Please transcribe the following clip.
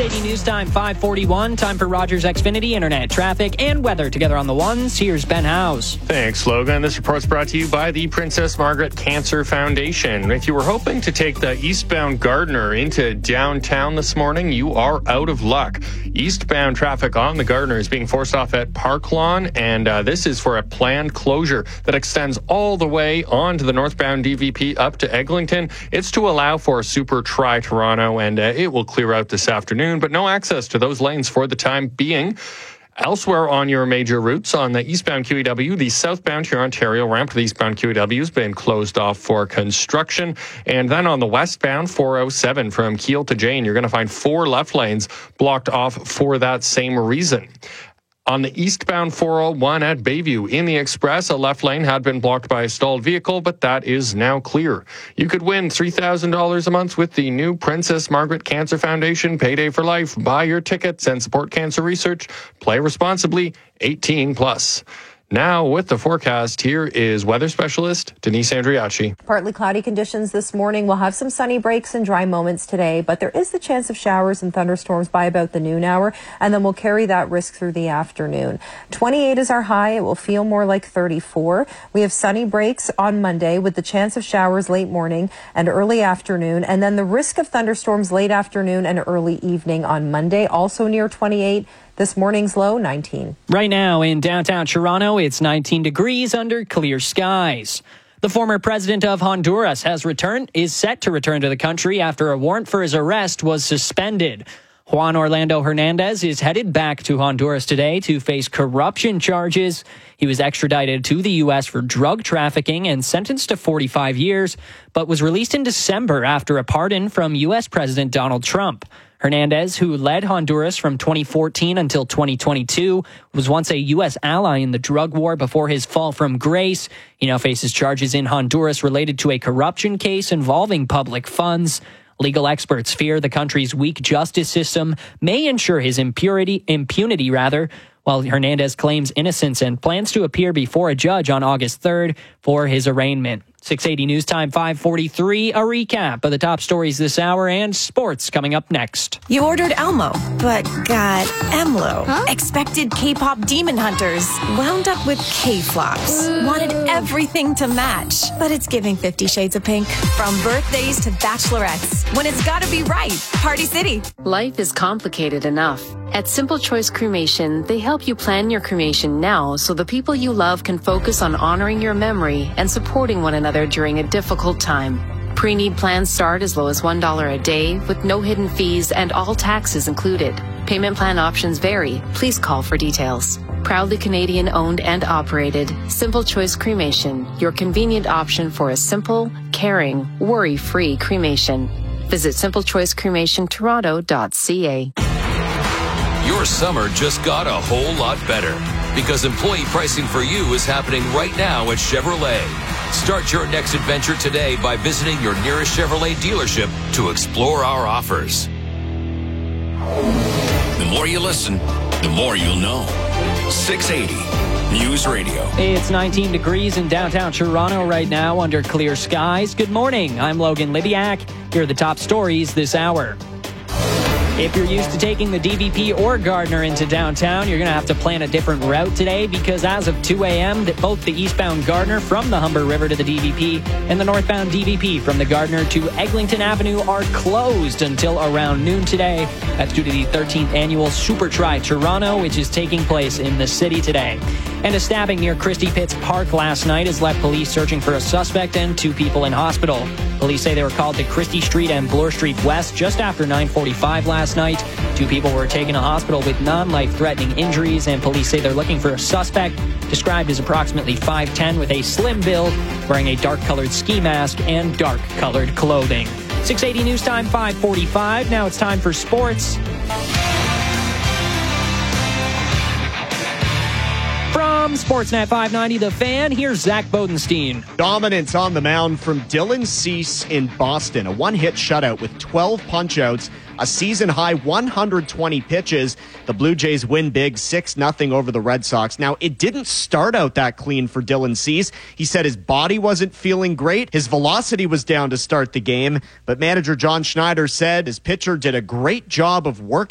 680 News Time, 541. Time for Rogers Xfinity Internet traffic and weather together on the ones. Here's Ben House. Thanks, Logan. This report's brought to you by the Princess Margaret Cancer Foundation. If you were hoping to take the eastbound Gardiner into downtown this morning, you are out of luck. Eastbound traffic on the Gardiner is being forced off at Park Lawn, and this is for a planned closure that extends all the way onto the northbound DVP up to Eglinton. It's to allow for Super Tri-Toronto, and it will clear out this afternoon, but no access to those lanes for the time being. Elsewhere on your major routes, on the eastbound QEW, the southbound Huron-Ontario ramp to the eastbound QEW has been closed off for construction. And then on the westbound 407 from Kiel to Jane, you're going to find 4 left lanes blocked off for that same reason. On the eastbound 401 at Bayview in the Express, a left lane had been blocked by a stalled vehicle, but that is now clear. You could win $3,000 a month with the new Princess Margaret Cancer Foundation Payday for Life. Buy your tickets and support cancer research. Play responsibly, 18 plus. Now, with the forecast, here is weather specialist Denise Andriachi. Partly cloudy conditions this morning. We'll have some sunny breaks and dry moments today, but there is the chance of showers and thunderstorms by about the noon hour, and then we'll carry that risk through the afternoon. 28 is our high. It will feel more like 34. We have sunny breaks on Monday with the chance of showers late morning and early afternoon, and then the risk of thunderstorms late afternoon and early evening on Monday, also near 28. This morning's low, 19. Right now in downtown Toronto, it's 19 degrees under clear skies. The former president of Honduras is set to return to the country after a warrant for his arrest was suspended. Juan Orlando Hernandez is headed back to Honduras today to face corruption charges. He was extradited to the U.S. for drug trafficking and sentenced to 45 years, but was released in December after a pardon from U.S. President Donald Trump. Hernandez, who led Honduras from 2014 until 2022, was once a U.S. ally in the drug war before his fall from grace. He now faces charges in Honduras related to a corruption case involving public funds. Legal experts fear the country's weak justice system may ensure his impunity, while Hernandez claims innocence and plans to appear before a judge on August 3rd for his arraignment. 680 News Time, 5:43, a recap of the top stories this hour and sports coming up next. You ordered Elmo, but got Emlo. Huh? Expected K-pop demon hunters, wound up with K-flops. Wanted everything to match, but it's giving 50 Shades of Pink. From birthdays to bachelorettes, when it's gotta be right, Party City. Life is complicated enough. At Simple Choice Cremation, they help you plan your cremation now so the people you love can focus on honoring your memory and supporting one another during a difficult time. Pre-need plans start as low as $1 a day with no hidden fees and all taxes included. Payment plan options vary. Please call for details. Proudly Canadian owned and operated, Simple Choice Cremation, your convenient option for a simple, caring, worry-free cremation. Visit simplechoicecremationtoronto.ca. Your summer just got a whole lot better because employee pricing for you is happening right now at Chevrolet. Start your next adventure today by visiting your nearest Chevrolet dealership to explore our offers. The more you listen, the more you'll know. 680 News Radio. It's 19 degrees in downtown Toronto right now under clear skies. Good morning. I'm Logan Libiak. Here are the top stories this hour. If you're used to taking the DVP or Gardiner into downtown, you're going to have to plan a different route today because as of 2 a.m., both the eastbound Gardiner from the Humber River to the DVP and the northbound DVP from the Gardiner to Eglinton Avenue are closed until around noon today. That's due to the 13th annual Super Tri-Toronto, which is taking place in the city today. And a stabbing near Christie Pitts Park last night has left police searching for a suspect and 2 people in hospital. Police say they were called to Christie Street and Bloor Street West just after 9:45 last night. 2 people were taken to hospital with non-life-threatening injuries, and police say they're looking for a suspect described as approximately 5'10" with a slim build, wearing a dark-colored ski mask and dark-colored clothing. 680 News Time, 5:45. Now it's time for sports. From Sportsnet 590, The Fan, here's Zach Bodenstein. Dominance on the mound from Dylan Cease in Boston. A one-hit shutout with 12 punch-outs, a season-high 120 pitches. The Blue Jays win big 6-0 over the Red Sox. Now, it didn't start out that clean for Dylan Cease. He said his body wasn't feeling great. His velocity was down to start the game. But manager John Schneider said his pitcher did a great job of working